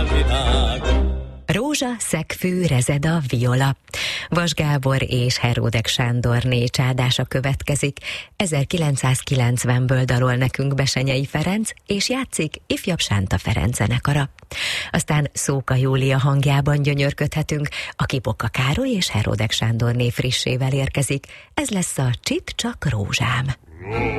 virág. Rózsa, szegfű, rezeda, viola. Vas Gábor és Heródek Sándorné csádása következik. 1990-ből dalol nekünk Besenyei Ferenc, és játszik Ifjabb Sánta Ferenc zenekara. Aztán Szóka Júlia hangjában gyönyörködhetünk, aki Boka Károly és Heródek Sándorné frissével érkezik. Ez lesz a Csit csak rózsám.